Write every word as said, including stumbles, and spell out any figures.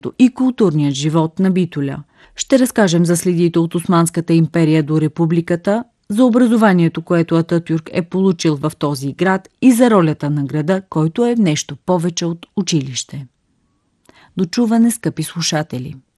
и културният живот на Битоля. Ще разкажем за следите от Османската империя до републиката, за образованието, което Ататюрк е получил в този град и за ролята на града, който е нещо повече от училище. До чуване, скъпи слушатели!